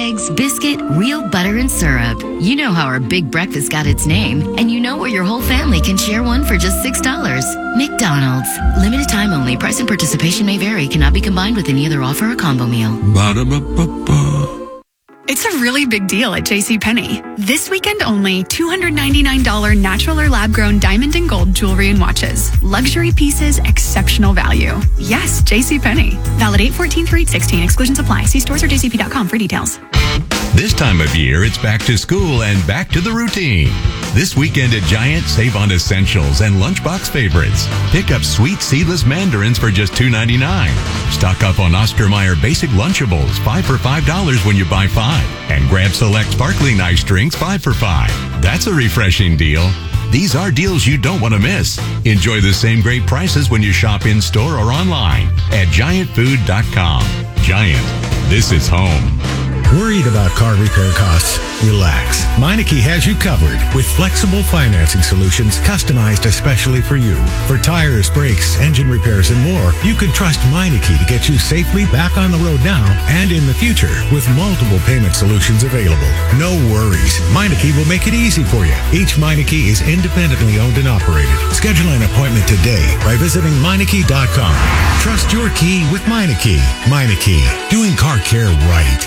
eggs, biscuit, real butter, and syrup. You know how our big breakfast got its name, and you know where your whole family can share one for just $6. McDonald's. Limited time only. Price and participation may vary. Cannot be combined with any other offer or combo meal. Ba-da-ba-ba-ba. It's a really big deal at JCPenney. This weekend only, $299 natural or lab-grown diamond and gold jewelry and watches. Luxury pieces, exceptional value. Yes, JCPenney. Valid 8/14 through 8/16. Exclusions apply. See stores or jcp.com for details. This time of year, it's back to school and back to the routine. This weekend at Giant, save on essentials and lunchbox favorites. Pick up sweet seedless mandarins for just $2.99. Stock up on Oscar Mayer basic Lunchables, 5 for $5 when you buy 5. And grab select sparkling ice drinks, 5 for $5. That's a refreshing deal. These are deals you don't want to miss. Enjoy the same great prices when you shop in-store or online at GiantFood.com. Giant, this is home. Worried about car repair costs? Relax. Meineke has you covered with flexible financing solutions customized especially for you. For tires, brakes, engine repairs, and more, you can trust Meineke to get you safely back on the road now and in the future with multiple payment solutions available. No worries. Meineke will make it easy for you. Each Meineke is independently owned and operated. Schedule an appointment today by visiting Meineke.com. Trust your key with Meineke. Meineke, doing car care right.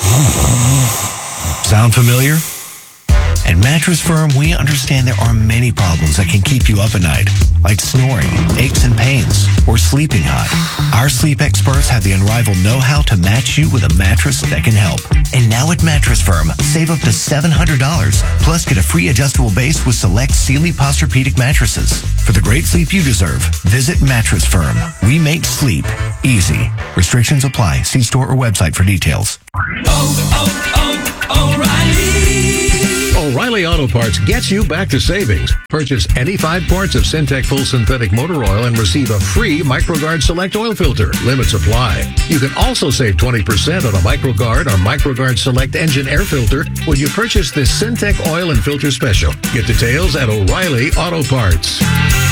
Sound familiar? At Mattress Firm, we understand there are many problems that can keep you up at night, like snoring, aches and pains, or sleeping hot. Our sleep experts have the unrivaled know-how to match you with a mattress that can help. And now at Mattress Firm, save up to $700, plus get a free adjustable base with select Sealy Posturepedic mattresses. For the great sleep you deserve, visit Mattress Firm. We make sleep easy. Restrictions apply. See store or website for details. O'Reilly Auto Parts gets you back to savings. Purchase any 5 quarts of Syntec Full Synthetic Motor Oil and receive a free MicroGuard Select Oil Filter. Limits apply. You can also save 20% on a MicroGuard or MicroGuard Select Engine Air Filter when you purchase this Syntec Oil and Filter Special. Get details at O'Reilly Auto Parts.